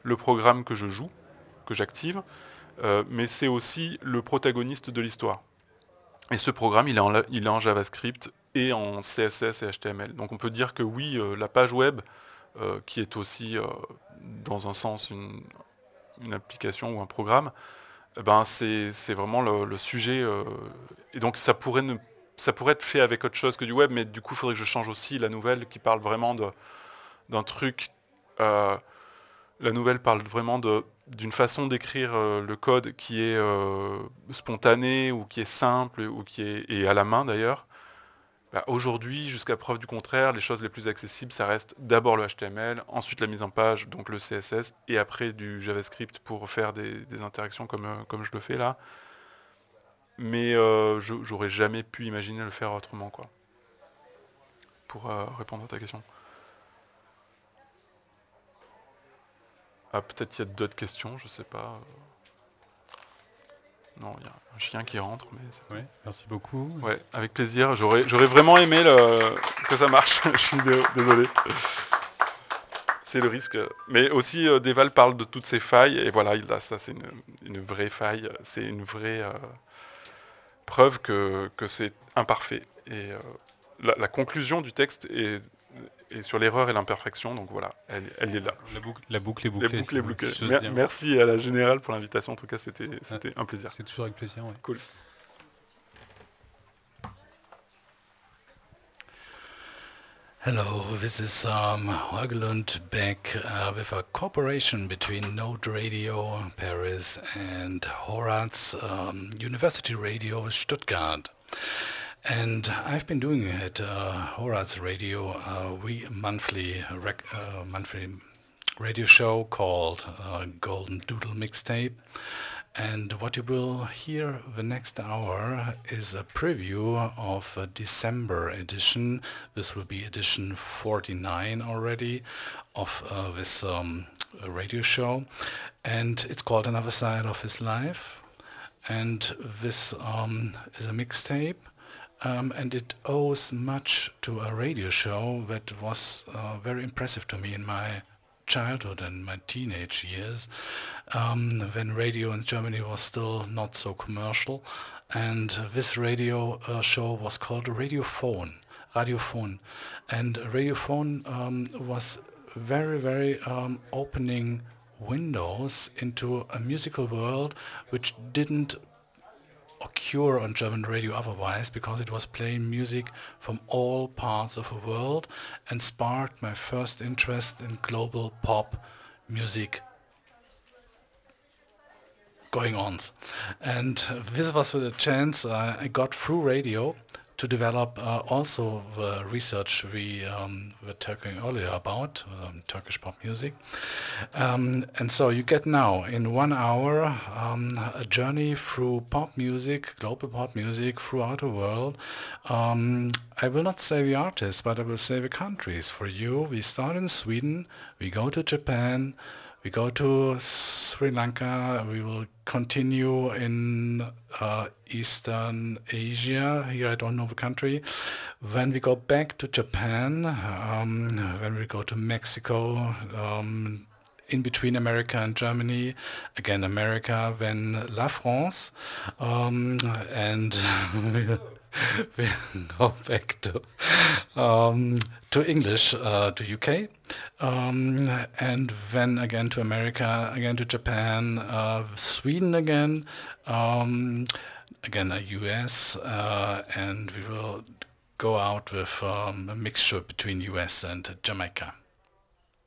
le programme que je joue, que j'active, mais c'est aussi le protagoniste de l'histoire. Et ce programme, il est en JavaScript et en CSS et HTML. Donc on peut dire que oui, la page web, qui est aussi dans un sens une application ou un programme, c'est vraiment le sujet. Et donc ça pourrait être fait avec autre chose que du web, mais du coup il faudrait que je change aussi la nouvelle qui parle vraiment d'un truc. La nouvelle parle vraiment d'une façon d'écrire le code qui est spontanée ou qui est simple ou qui est et à la main d'ailleurs. Aujourd'hui, jusqu'à preuve du contraire, les choses les plus accessibles, ça reste d'abord le HTML, ensuite la mise en page, donc le CSS, et après du JavaScript pour faire des interactions comme je le fais là. Mais j'aurais jamais pu imaginer le faire autrement, quoi. Pour répondre à ta question. Peut-être il y a d'autres questions, je sais pas. Non, il y a un chien qui rentre, mais c'est Oui, merci beaucoup. Ouais, avec plaisir. J'aurais vraiment aimé que ça marche. Je suis désolé. C'est le risque. Mais aussi, Deval parle de toutes ces failles, et voilà, ça c'est une vraie faille. C'est une vraie preuve que c'est imparfait. Et la conclusion du texte est sur l'erreur et l'imperfection, donc voilà, elle est là. La boucle est bouclée. La boucle est bouclée. Merci à la Générale pour l'invitation, en tout cas c'était un plaisir. C'est toujours avec plaisir, oui. Cool. Hello, this is Hagelund back with a cooperation between Node Radio Paris and Horaz University Radio Stuttgart. And I've been doing at Horaz Radio a monthly radio show called Golden Doodle Mixtape. And what you will hear the next hour is a preview of a December edition. This will be edition 49 already of this radio show. And it's called Another Side of His Life. And this is a mixtape. And it owes much to a radio show that was very impressive to me in my childhood and my teenage years, when radio in Germany was still not so commercial, and this radio show was called Radiophone, and Radiophone was very opening windows into a musical world which didn't occur on German radio otherwise, because it was playing music from all parts of the world and sparked my first interest in global pop music going on. And this was the chance I got through radio to develop also the research we were talking earlier about, Turkish pop music. And so you get now in 1 hour a journey through pop music, global pop music throughout the world. I will not say the artists, but I will say the countries for you. We start in Sweden, we go to Japan, we go to Sri Lanka, we will continue in Eastern Asia, here I don't know the country. When we go back to Japan, when we go to Mexico, in between America and Germany, again America, then La France, and we go back to English, to UK, and then again to America, again to Japan, Sweden again, again US, and we will go out with a mixture between US and Jamaica.